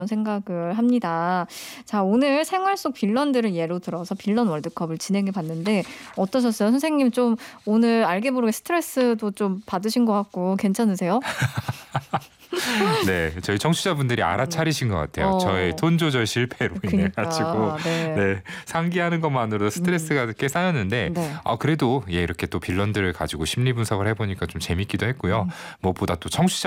생각을 합니다. 자, 오늘 생활 속 빌런들을 예로 들어서 빌런 월드컵을 진행해 봤는데 어떠셨어요? 선생님 좀 오늘 알게 모르게 스트레스도 좀 받으신 것 같고 괜찮으세요? 네, 저희 청취자분들이 알아차리신 것 같아요. 저의 톤 조절 실패로 인해 가지고 그니까, 네. 네, 상기하는 것만으로도 스트레스가 꽤 쌓였는데 네. 그래도 이렇게 또 빌런들을 가지고 심리 분석을 해보니까 좀 재밌기도 했고요. 무엇보다 또 청취자